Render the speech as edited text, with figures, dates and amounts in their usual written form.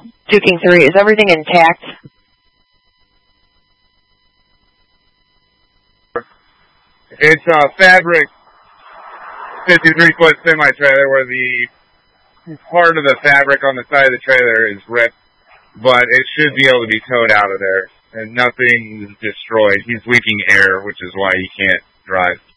2 King 3, is everything intact? It's a fabric 53-foot semi-trailer where the part of the fabric on the side of the trailer is ripped, but it should be able to be towed out of there, and nothing is destroyed. He's leaking air, which is why he can't drive.